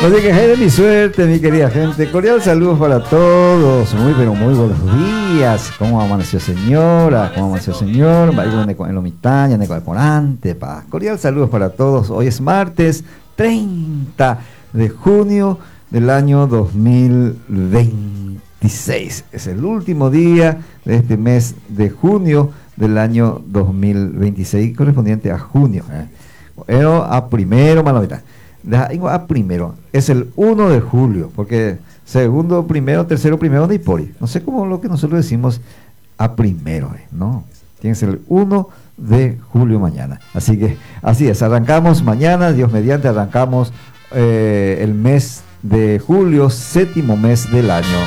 Así que hay de mi suerte, mi querida gente. Cordial saludos para todos. Muy, pero muy buenos días. ¿Cómo amaneció, señora? ¿Cómo amaneció, señor? En Lomitaña, en Ecuador, paz. Cordial saludos para todos. Hoy es martes 30 de junio del año 2026. Es el último día de este mes de junio del año 2026, correspondiente a junio. Pero a primero, manovita. A primero, es el 1 de julio, porque segundo, primero, tercero, primero de Ipori. No sé cómo lo que nosotros decimos a primero, ¿no? Tiene que ser el 1 de julio mañana. Así que, así es, arrancamos mañana, Dios mediante, arrancamos el mes de julio, séptimo mes del año.